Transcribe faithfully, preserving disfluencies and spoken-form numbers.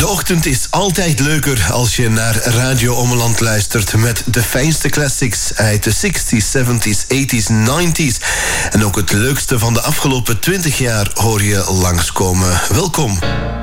De ochtend is altijd leuker als je naar Radio Ommeland luistert met de fijnste classics uit de zestig's, zeventig's, tachtig's, negentig's. En ook het leukste van de afgelopen twintig jaar hoor je langskomen. Welkom.